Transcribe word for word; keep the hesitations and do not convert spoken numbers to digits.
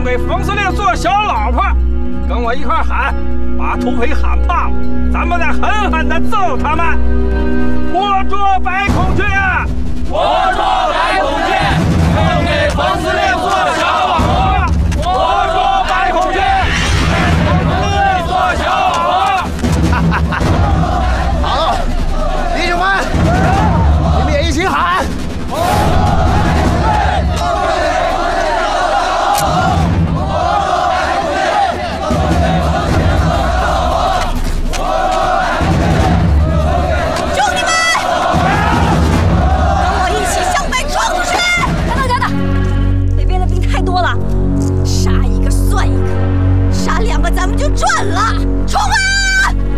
给冯司令做小老婆，跟我一块喊，把土匪喊怕了，咱们再狠狠地揍他们。活捉白孔雀， 活捉